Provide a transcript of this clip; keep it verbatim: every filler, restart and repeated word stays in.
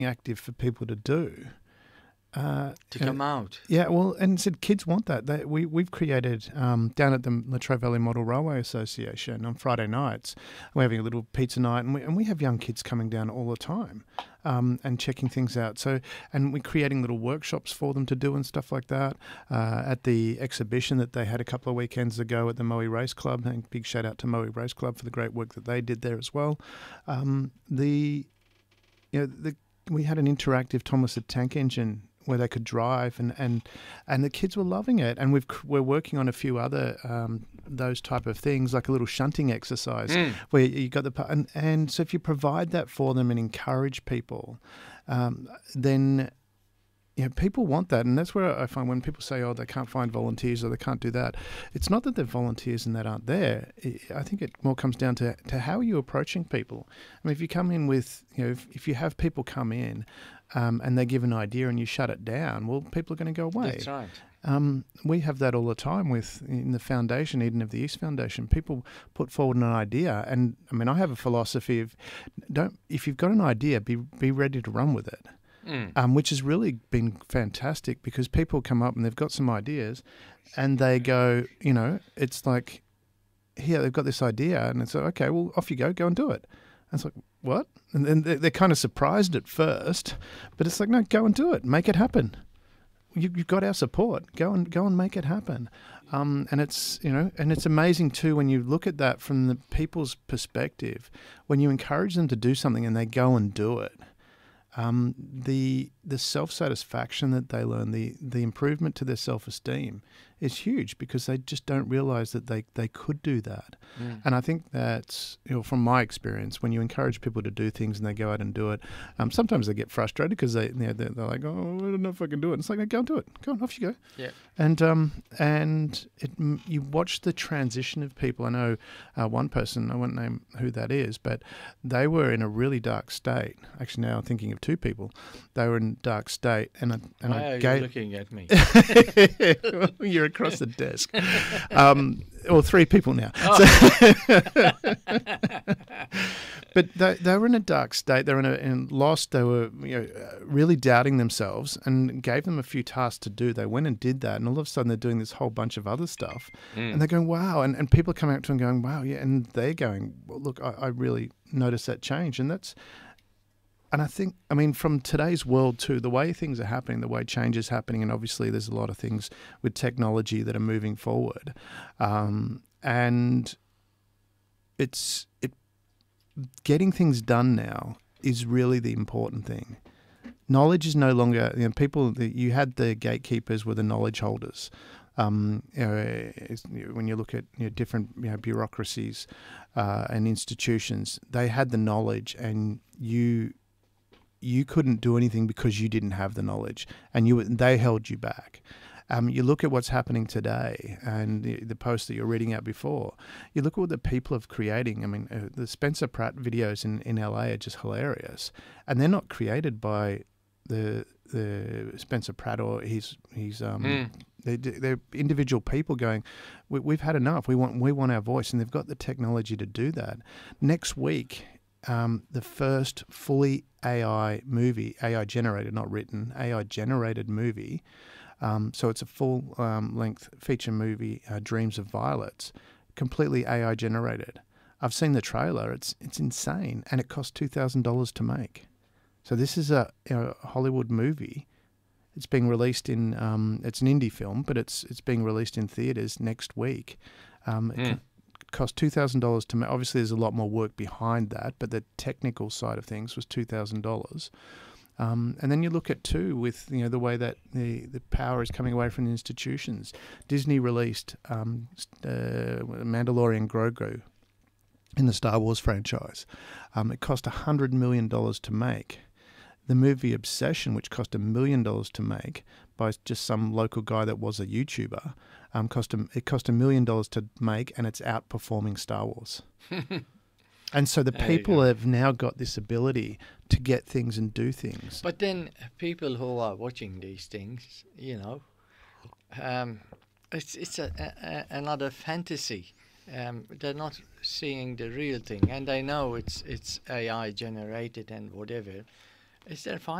active for people to do. Uh, to come uh, out. Yeah, well, and said kids want that. They, we, we've created, um, down at the Latrobe Valley Model Railway Association on Friday nights, we're having a little pizza night, and we, and we have young kids coming down all the time um, and checking things out. So, and we're creating little workshops for them to do and stuff like that. Uh, at the exhibition that they had a couple of weekends ago at the Moe Race Club, and big shout out to Moe Race Club for the great work that they did there as well. Um, the, you know, the, we had an interactive Thomas the Tank Engine where they could drive, and, and, and the kids were loving it. And we've, we're working on a few other um, those type of things, like a little shunting exercise mm. where you got the and, and so if you provide that for them and encourage people, um, then you know, people want that. And that's where I find when people say, oh, they can't find volunteers or they can't do that, it's not that they're volunteers and that aren't there. I think it more comes down to, to how are you approaching people. I mean, if you come in with, you know, if, if you have people come in Um, and they give an idea and you shut it down, well, people are going to go away. That's right. Um, we have that all the time with in the foundation, Eden of the East Foundation. People put forward an idea, and I mean, I have a philosophy of don't if you've got an idea, be be ready to run with it, mm. um, which has really been fantastic because people come up and they've got some ideas, and they go, you know, it's like, here they've got this idea, and it's like, okay, well, off you go, go and do it. And it's like, what? And then they're kind of surprised at first, but it's like, no, go and do it. Make it happen. You, you've got our support. Go and go and make it happen. Um, and it's, you know, and it's amazing too when you look at that from the people's perspective, when you encourage them to do something and they go and do it. Um, the the self-satisfaction that they learn, the the improvement to their self-esteem is huge because they just don't realize that they, they could do that. Mm. And I think that's, you know, from my experience, when you encourage people to do things and they go out and do it, um, sometimes they get frustrated because they, you know, they're, they're like, oh, I don't know if I can do it. And it's like, no, go and do it. Go on, off you go. Yeah. And um, and it, you watch the transition of people. I know uh, one person, I won't name who that is, but they were in a really dark state. Actually, now I'm thinking of two people. They were in a dark state. And I, and Why I are gave, you looking at me? You're across the desk. Um, or three people now. Oh. So but they, they were in a dark state. They were in a in lost. They were, you know, really doubting themselves, and gave them a few tasks to do. They went and did that, and all of a sudden they're doing this whole bunch of other stuff. Mm. And they're going, wow. And, and people are coming up to them going, wow, yeah. And they're going, well, look, I, I really noticed that change. And that's, and I think, I mean, from today's world too, the way things are happening, the way change is happening, and obviously there's a lot of things with technology that are moving forward. Um, and it's, it, getting things done now is really the important thing. Knowledge is no longer, you know, people, you had the gatekeepers were the knowledge holders. Um, you know, when you look at, you know, different, you know, bureaucracies uh, and institutions, they had the knowledge, and you you couldn't do anything because you didn't have the knowledge, and you they held you back. Um, you look at what's happening today, and the, the post that you're reading out before. You look at what the people are creating. I mean, uh, the Spencer Pratt videos in, in L A are just hilarious, and they're not created by the the Spencer Pratt or his his um. Mm. They're, they're individual people going, we, we've had enough. We want we want our voice, and they've got the technology to do that. Next week, um, the first fully A I movie, A I generated, not written, A I generated movie. Um, so it's a full um, length feature movie, uh, Dreams of Violets, completely A I generated. I've seen the trailer. It's it's insane, and it cost two thousand dollars to make. So this is a, you know, Hollywood movie. It's being released in, um, it's an indie film, but it's it's being released in theatres next week. Um, mm. It cost two thousand dollars to make. Obviously, there's a lot more work behind that, but the technical side of things was two thousand dollars. Um, and then you look at, too, with, you know, the way that the, the power is coming away from the institutions. Disney released um, uh, Mandalorian Grogu in the Star Wars franchise. Um, it cost one hundred million dollars to make. The movie Obsession, which cost a million dollars to make by just some local guy that was a YouTuber, um, cost a, it cost a million dollars to make, and it's outperforming Star Wars. And so the people have now got this ability to get things and do things. But then people who are watching these things, you know, um, it's it's a, a, another fantasy. Um, they're not seeing the real thing, and they know it's it's A I generated and whatever. Is there